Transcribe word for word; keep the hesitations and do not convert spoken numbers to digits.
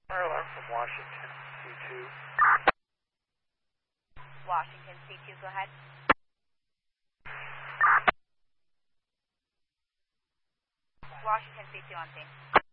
Fire alarm from Washington, C two. Washington, C two, go ahead. Washington, C two on scene.